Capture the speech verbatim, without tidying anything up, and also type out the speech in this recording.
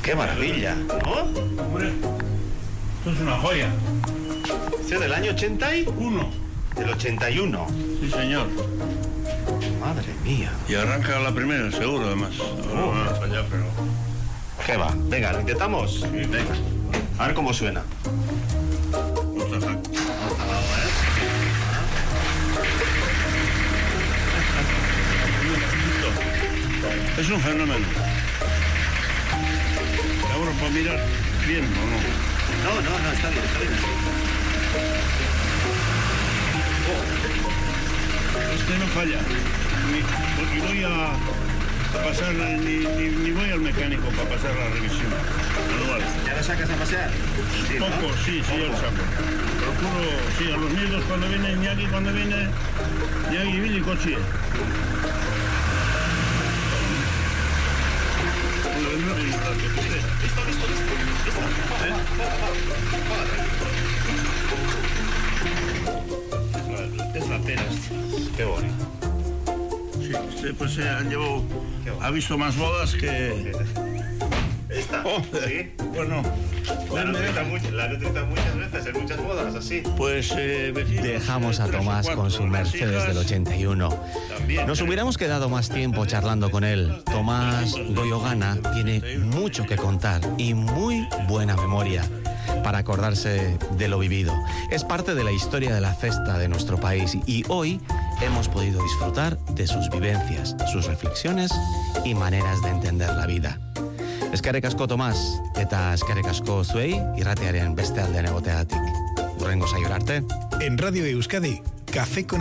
¡Qué maravilla! ¿No? Hombre, esto es una joya. ¿Este es del año ochenta y uno? Del ochenta y uno. Sí, señor. Madre mía. Y arranca la primera, seguro, además. Ahora Uh. vamos allá, pero... ¿Qué va? Venga, ¿lo intentamos? Sí, venga. A ver cómo suena. No está mal. Es un fenómeno. Ahora para mirar bien, ¿o no? No, no, no, está bien, está bien. Este no falla. Ni, porque voy a, a pasar, ni, ni, ni voy al mecánico para pasar la revisión anual. ¿Ya lo sacas a pasear? Sí, ¿no? Poco, sí, sí, yo lo saco. Procuro, sí, a los nietos cuando viene Iñaki, cuando viene Iñaki y Billy Cochi. Listo, listo, listo. Listo. ¿Eh? Es la pena. Qué bonito. Sí, este, pues se han llevado, ha visto más bodas que... ¿Esta? Oh, ¿Sí? Bueno, La nutrita, much- la nutrita muchas veces, en muchas bodas, así. pues... Eh, vecinos, Dejamos eh, a tres o Tomás cuatro, con su las Mercedes hijas, del ochenta y uno. También. Nos hubiéramos quedado más tiempo charlando con él. Tomás Goyogana tiene mucho que contar y muy buena memoria para acordarse de lo vivido. Es parte de la historia de la festa de nuestro país y hoy hemos podido disfrutar de sus vivencias, sus reflexiones y maneras de entender la vida. Eskerrik asko Tomás eta eskerrik asko zuei irratearen beste aldean egoteagatik. Hurrengo saiora arte. En Radio Euskadi, Café con